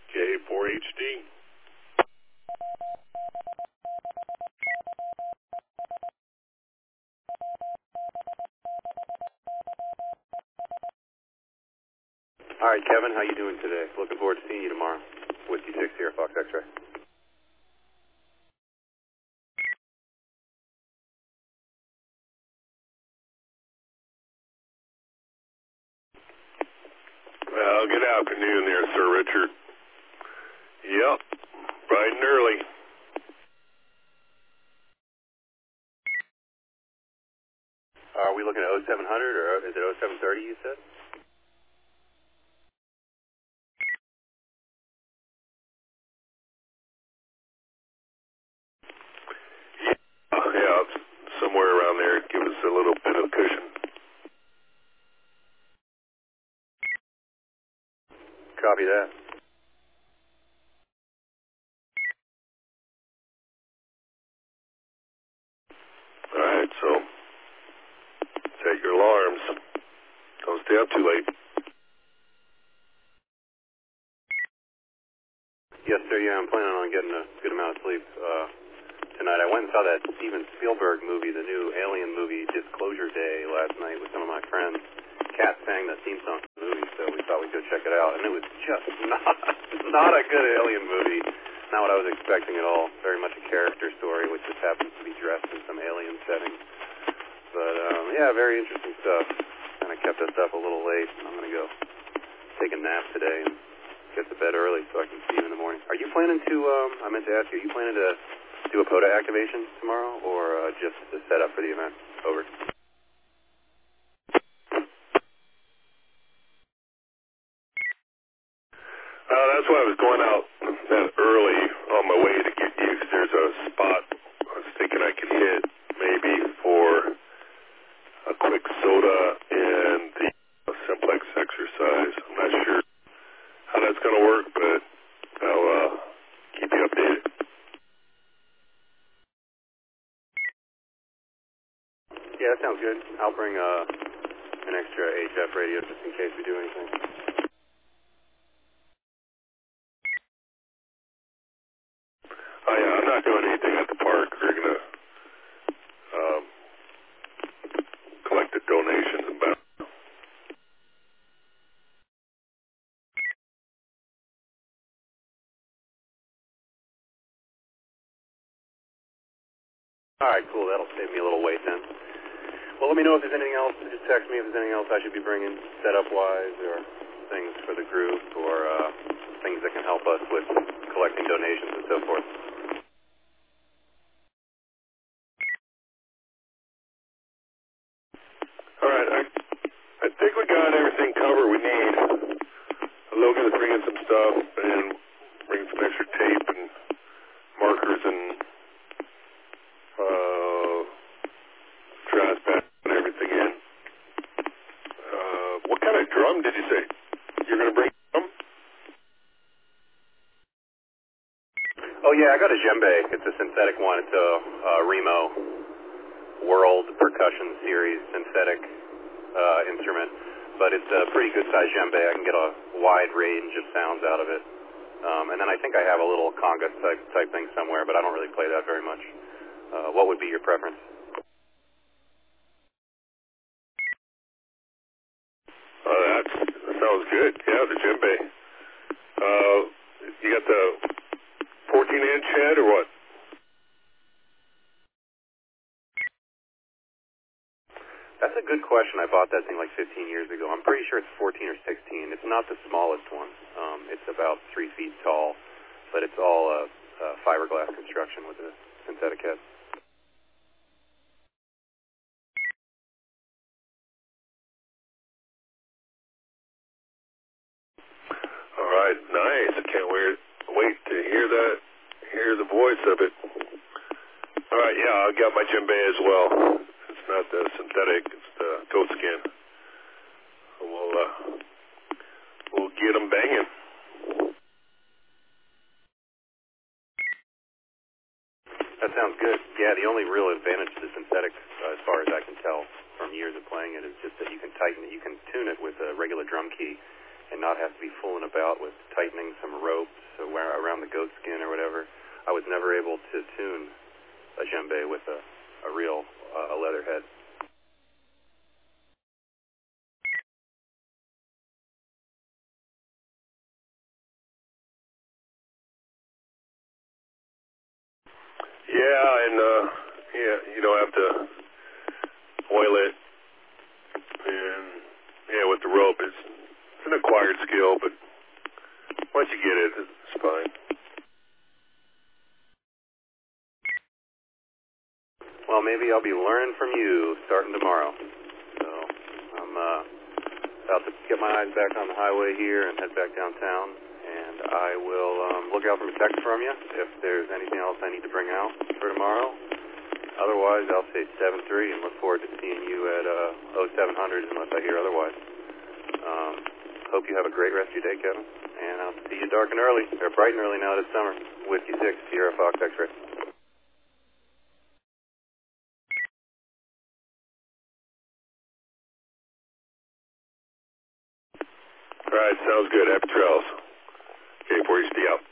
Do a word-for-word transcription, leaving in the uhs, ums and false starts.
K four H D. All right, Kevin, how you doing today? Looking forward to seeing you tomorrow. Whiskey six here, Fox X-Ray. Well, good afternoon there, Sir Richard. Yep, bright and early. Are we looking at oh seven hundred or is it oh seven thirty you said? Yeah, yeah, somewhere around there. Give us a little bit of cushion. Copy that. All right, so set your alarms. Don't stay up too late. Yes, sir. Yeah, I'm planning on getting a good amount of sleep uh, tonight. I went and saw that Steven Spielberg movie, the new Alien movie, Disclosure Day, last night with some of my friends. Kat sang the theme song to the movie, so we thought we'd go check it out. And it was just not, not a good Alien movie. Not what I was expecting at all. Very much a character story, which just happens to be dressed in some alien setting. But, um, yeah, very interesting stuff. Kind of kept us up a little late. I'm going to go take a nap today and get to bed early so I can see you in the morning. Are you planning to, um, I meant to ask you, are you planning to do a POTA activation tomorrow or uh, just to set up for the event? Over. Uh, that's why I was going out that early on my way to get you, because there's a spot I was thinking I could hit maybe for a quick soda and the simplex exercise. I'm not sure how that's going to work, but I'll uh, keep you updated. Yeah, that sounds good. I'll bring uh, an extra H F radio just in case we do anything. Oh, yeah, I'm not doing anything at the park. We're going to um, collect the donations and bounce. All right, cool. That'll save me a little wait then. Well, let me know if there's anything else. Just text me if there's anything else I should be bringing setup-wise or things for the group or uh, things that can help us with collecting donations and so forth. All right, I, I think we got everything covered we need. Logan's bringing some stuff and bringing some extra tape and markers and uh, trash bag and everything in. Uh, what kind of drum did you say? You're going to bring a drum? Oh, yeah, I got a djembe. It's a synthetic one. It's a uh, Remo World Percussion Series synthetic uh, instrument. But it's a pretty good-sized djembe. I can get a wide range of sounds out of it. Um, and then I think I have a little conga type, type thing somewhere, but I don't really play that very much. Uh, what would be your preference? Uh, that's, that sounds good. Yeah, the djembe. Uh, you got the fourteen inch head or what? That's a good question. I bought that thing like fifteen years ago. I'm pretty sure it's fourteen or sixteen. It's not the smallest one. Um, it's about three feet tall, but it's all uh, uh, fiberglass construction with a synthetic head. All right, nice. I can't wait, wait to hear that, hear the voice of it. All right, yeah, I got my djembe as well. It's not the synthetic, it's the goat skin. We'll, uh, we'll get them banging. That sounds good. Yeah, the only real advantage to the synthetic, uh, as far as I can tell from years of playing it, is just that you can tighten it. You can tune it with a regular drum key, and not have to be fooling about with tightening some ropes around the goat skin or whatever. I was never able to tune a djembe with a, a real uh, leather head. Yeah, and uh, yeah, you don't have to oil it, and yeah, with the rope, it's, it's an acquired skill, but once you get it, it's fine. Well, maybe I'll be learning from you starting tomorrow. So I'm uh, about to get my eyes back on the highway here and head back downtown, and I will um, look out for a text from you if there's anything else I need to bring out for tomorrow. Otherwise, I'll say seven three and look forward to seeing you at uh, oh seven hundred unless I hear otherwise. Um, hope you have a great rest of your day, Kevin, and I'll see you dark and early, or bright and early now this summer. Whiskey six, Sierra Fox X-Ray. All right, sounds good. Happy trails. Okay, four H D out.